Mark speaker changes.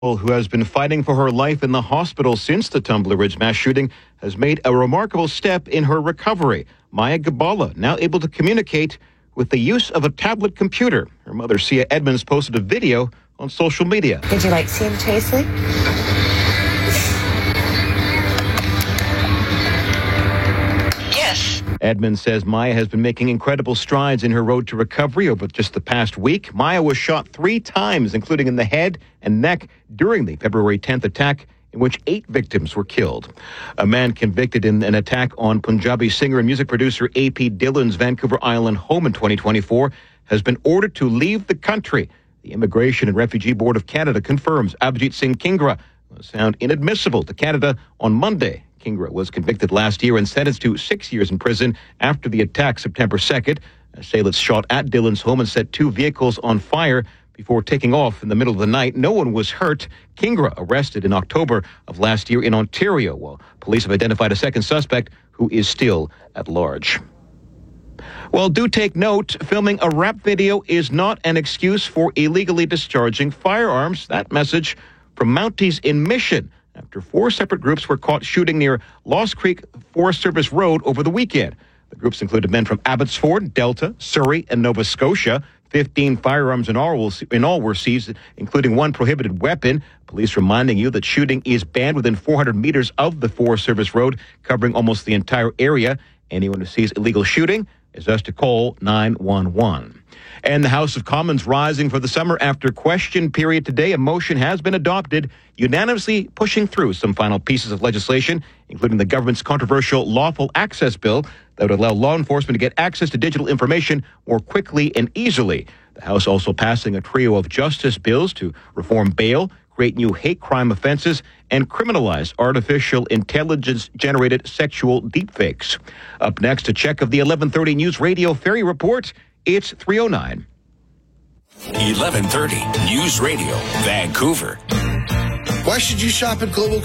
Speaker 1: who has been fighting for her life in the hospital since the Tumbler Ridge mass shooting, has made a remarkable step in her recovery. Maya Gabala, now able to communicate with the use of a tablet computer. Her mother, Sia Edmonds, posted a video on social media.
Speaker 2: Did you like seeing Tracy?
Speaker 3: Yes.
Speaker 1: Edmonds says Maya has been making incredible strides in her road to recovery over just the past week. Maya was shot 3 times, including in the head and neck, during the February 10th attack, in which 8 victims were killed. A man convicted in an attack on Punjabi singer and music producer A.P. Dillon's Vancouver Island home in 2024 has been ordered to leave the country. The Immigration and Refugee Board of Canada confirms Abhijit Singh Kingra was found inadmissible to Canada on Monday. Kingra was convicted last year and sentenced to 6 years in prison after the attack September 2nd. Assailants shot at Dillon's home and set 2 vehicles on fire before taking off in the middle of the night. No one was hurt. Kingra arrested in October of last year in Ontario, while police have identified a second suspect who is still at large. Well, do take note, filming a rap video is not an excuse for illegally discharging firearms. That message from Mounties in Mission after 4 separate groups were caught shooting near Lost Creek Forest Service Road over the weekend. The groups included men from Abbotsford, Delta, Surrey, and Nova Scotia. 15 firearms in all were seized, including 1 prohibited weapon. Police reminding you that shooting is banned within 400 meters of the Forest Service Road, covering almost the entire area. Anyone who sees illegal shooting is asked to call 911. And the House of Commons rising for the summer after question period today. A motion has been adopted, unanimously pushing through some final pieces of legislation, including the government's controversial Lawful Access Bill that would allow law enforcement to get access to digital information more quickly and easily. The House also passing a trio of justice bills to reform bail, create new hate crime offenses, and criminalize artificial intelligence-generated sexual deepfakes. Up next, a check of the 11:30 News Radio Ferry Report. It's 3:09.
Speaker 4: 11:30 News Radio, Vancouver.
Speaker 5: Why should you shop at Global